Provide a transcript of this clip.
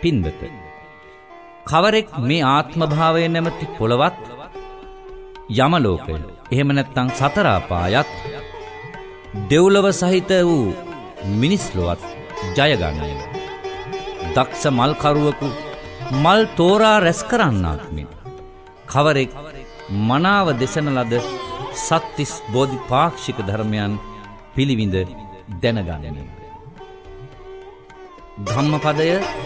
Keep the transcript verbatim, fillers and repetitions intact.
පින්වත, කවරෙක් මේ ආත්මභාවය නැමැති පොළවත් යමලෝකය එහෙම නැත්නම් සතර අපායත් දෙව්ලොව සහිත වූ මිනිස් ලොවත් ජය ගන්නේය. දක්ෂ මල්කරුවෙකු මල් තෝරා රැස් කරන්නාක් මෙන් කවරෙක් මනාව දෙසන ලද සත්තිස් බෝධිපාක්ෂික ධර්මයන් පිළිවිඳ දැනගන්නේ. ධම්මපදය